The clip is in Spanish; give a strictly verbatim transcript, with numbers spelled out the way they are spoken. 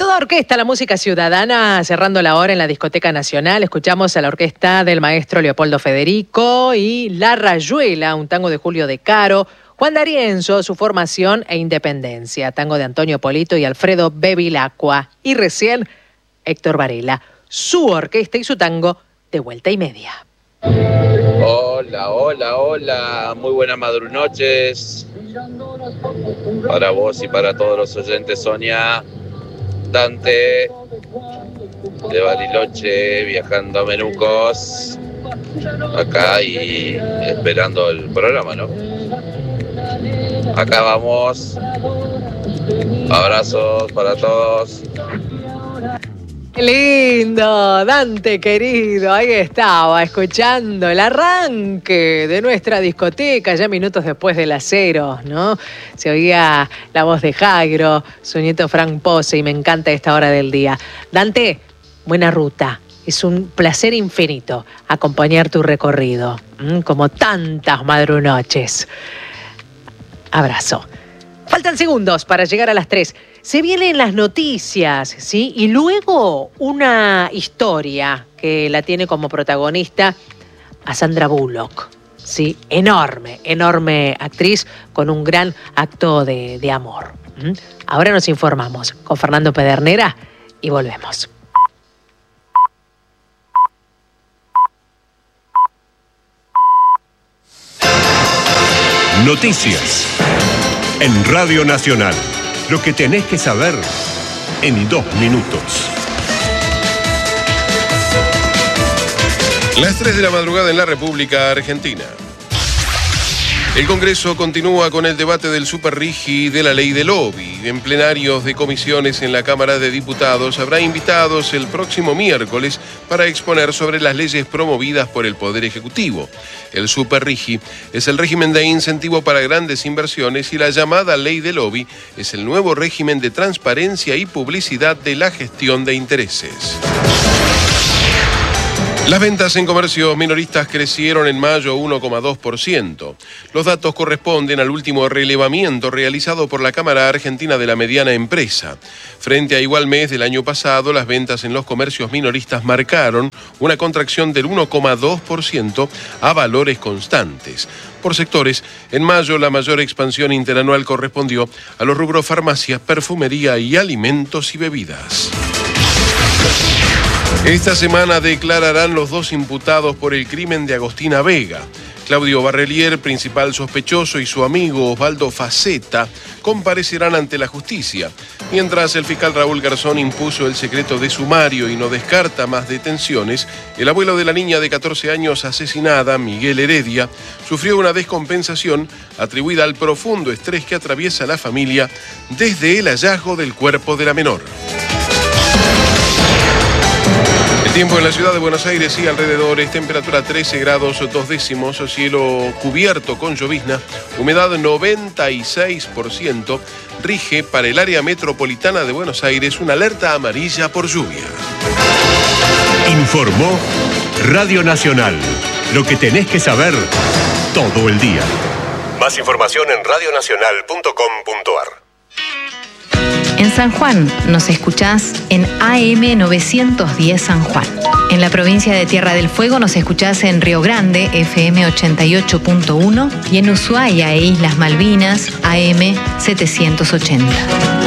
toda orquesta, la música ciudadana, cerrando la hora en la Discoteca Nacional. Escuchamos a la orquesta del maestro Leopoldo Federico y La Rayuela, un tango de Julio De Caro, Juan D'Arienzo, su formación e independencia, tango de Antonio Polito y Alfredo Bevilacqua. Y recién, Héctor Varela, su orquesta y su tango de Vuelta y Media. Hola, hola, hola, muy buenas madrunoches para vos y para todos los oyentes. Sonia, Dante de Bariloche, viajando a Menucos, acá y esperando el programa, ¿no? Acá vamos, abrazos para todos. ¡Qué lindo! Dante, querido, ahí estaba, escuchando el arranque de nuestra discoteca, ya minutos después de las cero, ¿no? Se oía la voz de Jairo, su nieto Frank Pose, y me encanta esta hora del día. Dante, buena ruta. Es un placer infinito acompañar tu recorrido, ¿m? Como tantas madrunoches. Abrazo. Faltan segundos para llegar a las tres. Se vienen las noticias, ¿sí? Y luego una historia que la tiene como protagonista a Sandra Bullock, ¿sí? Enorme, enorme actriz con un gran acto de, de amor. ¿Mm? Ahora nos informamos con Fernando Pedernera y volvemos. Noticias en Radio Nacional. Lo que tenés que saber en dos minutos. Las tres de la madrugada en la República Argentina. El Congreso continúa con el debate del superrigi de la ley del lobby. En plenarios de comisiones en la Cámara de Diputados habrá invitados el próximo miércoles para exponer sobre las leyes promovidas por el Poder Ejecutivo. El superrigi es el régimen de incentivo para grandes inversiones y la llamada ley del lobby es el nuevo régimen de transparencia y publicidad de la gestión de intereses. Las ventas en comercios minoristas crecieron en mayo uno coma dos por ciento. Los datos corresponden al último relevamiento realizado por la Cámara Argentina de la Mediana Empresa. Frente a igual mes del año pasado, las ventas en los comercios minoristas marcaron una contracción del uno coma dos por ciento a valores constantes. Por sectores, en mayo la mayor expansión interanual correspondió a los rubros farmacia, perfumería y alimentos y bebidas. Esta semana declararán los dos imputados por el crimen de Agostina Vega. Claudio Barrelier, principal sospechoso, y su amigo Osvaldo Faceta comparecerán ante la justicia. Mientras el fiscal Raúl Garzón impuso el secreto de sumario y no descarta más detenciones, el abuelo de la niña de catorce años asesinada, Miguel Heredia, sufrió una descompensación atribuida al profundo estrés que atraviesa la familia desde el hallazgo del cuerpo de la menor. El tiempo en la ciudad de Buenos Aires y alrededores, temperatura trece grados dos décimos, cielo cubierto con llovizna, humedad noventa y seis por ciento, rige para el área metropolitana de Buenos Aires una alerta amarilla por lluvia. Informó Radio Nacional. Lo que tenés que saber todo el día. Más información en radio nacional punto com punto a r. En San Juan nos escuchás en A M novecientos diez San Juan. En la provincia de Tierra del Fuego nos escuchás en Río Grande, F M ochenta y ocho punto uno, y en Ushuaia e Islas Malvinas, A M setecientos ochenta.